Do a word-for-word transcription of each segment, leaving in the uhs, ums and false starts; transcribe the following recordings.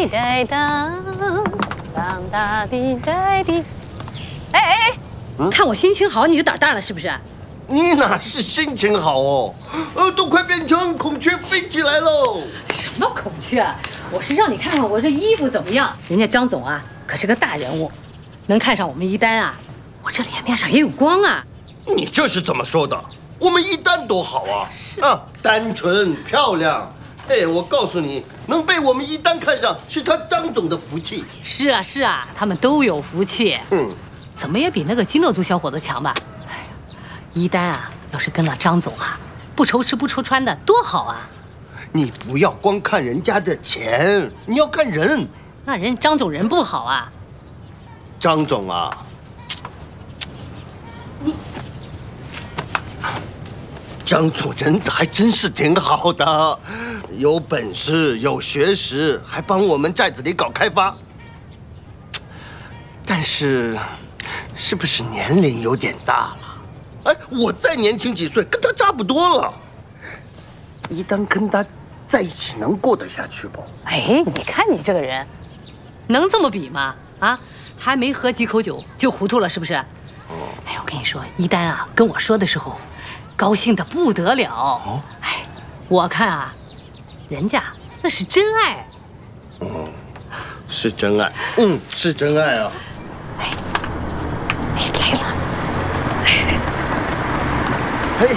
哒当，当哒滴哒滴。哎哎哎，嗯、看我心情好，你就胆大了是不是？ 你哪是心情好哦？呃，都快变成孔雀飞起来喽！ 什么孔雀？我是让你看看我这衣服怎么样。人家张总啊，可是个大人物，能看上我们一丹啊，我这脸面上也有光啊。 你这是怎么说的？我们一丹多好啊！啊，单纯漂亮。哎，我告诉你，能被我们一丹看上，是他张总的福气。 是啊是啊，他们都有福气。嗯，怎么也比那个基诺族小伙子强吧？哎呀，一丹啊，要是跟了张总啊，不愁吃不愁穿的，多好啊！ 你不要光看人家的钱，你要看人。 那人张总人不好啊。 张总啊， 你。 张总人还真是挺好的，有本事有学识，还帮我们寨子里搞开发。但是，是不是年龄有点大了？哎，我再年轻几岁，跟他差不多了。一旦跟他在一起，能过得下去不？ 哎，你看你这个人，能这么比吗？啊，还没喝几口酒就糊涂了，是不是？哦。哎，我跟你说，一丹啊，跟我说的时候。高兴得不得了哦！哎，我看啊，人家那是真爱。 嗯，是真爱。嗯，是真爱啊。 哎，哎，来了！ 嘿，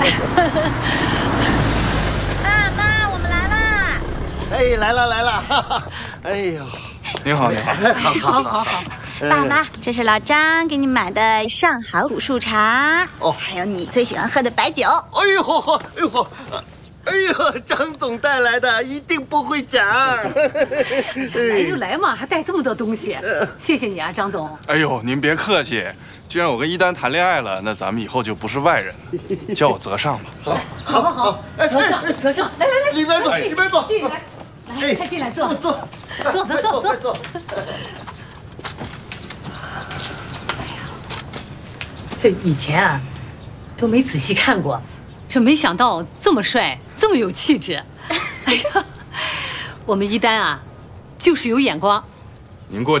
爸妈，我们来啦！ 哎，来了来了！哈哈，哎呦， 你好，你好， 好，好，好，好。 爸妈，这是老张给你买的上好古树茶哦，还有你最喜欢喝的白酒。 哎呦，哎呦，哎呦，张总带来的，一定不会假。 来就来嘛，还带这么多东西，谢谢你啊，张总。 哎呦，您别客气，既然我跟一丹谈恋爱了，那咱们以后就不是外人了，叫我泽上吧。 好， 好，好，好，泽上，泽上，来来来， 里边坐，里边坐， 进来，来，快进来坐， 坐， 坐，坐，坐，坐，坐。这以前啊，都没仔细看过，这没想到这么帅，这么有气质。哎呀，我们一丹啊，就是有眼光。 您过